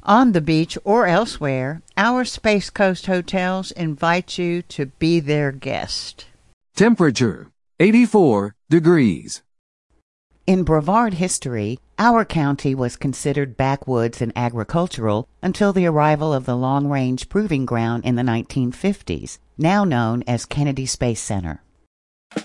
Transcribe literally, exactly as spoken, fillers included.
On the beach or elsewhere, our Space Coast hotels invite you to be their guest. Temperature, eighty-four degrees. In Brevard history, our county was considered backwoods and agricultural until the arrival of the Long Range Proving Ground in the nineteen fifties, now known as Kennedy Space Center.